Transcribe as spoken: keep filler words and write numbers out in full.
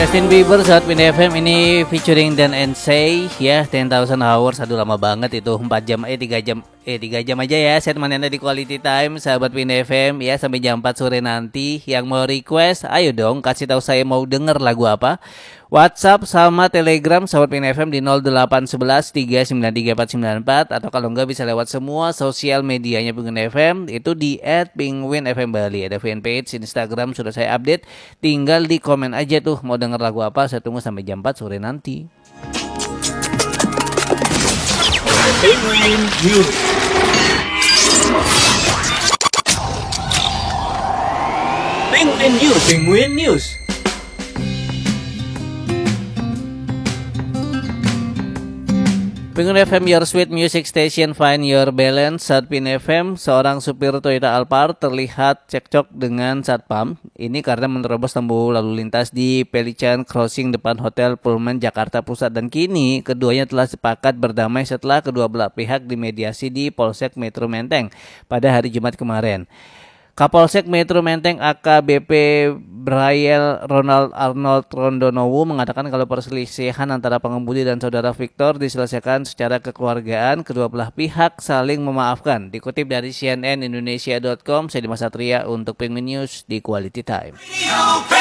Justin Bieber saat Win F M ini featuring Dan and Say ya, ten thousand hours. Aduh lama banget itu, empat jam eh tiga jam eh tiga jam aja ya. Saya teman Anda di Quality Time sahabat Win F M ya, sampai jam empat sore nanti. Yang mau request ayo dong kasih tahu saya mau denger lagu apa. WhatsApp sama Telegram sahabat Win F M di nol delapan satu satu tiga sembilan tiga empat sembilan empat, atau kalau enggak bisa lewat semua sosial medianya Penguin F M itu di et penguin f m bali. Ada fanpage Instagram sudah saya update, tinggal di komen aja tuh mau denger lagu apa. Saya tunggu sampai jam empat sore nanti. Penguin News. Penguin News. Penguin News. Penguin F M, your sweet music station, find your balance. Saat Pin F M, seorang supir Toyota Alphard terlihat cekcok dengan satpam. Ini karena menerobos lampu lalu lintas di Pelican Crossing depan Hotel Pullman Jakarta Pusat, dan kini keduanya telah sepakat berdamai setelah kedua belah pihak dimediasi di Polsek Metro Menteng pada hari Jumat kemarin. Kapolsek Metro Menteng A K B P Braille Ronald Arnold Rondonowu mengatakan kalau perselisihan antara pengemudi dan saudara Victor diselesaikan secara kekeluargaan, kedua belah pihak saling memaafkan. Dikutip dari C N N Indonesia dot com, saya Dimas Satria untuk Penguin News di Quality Time.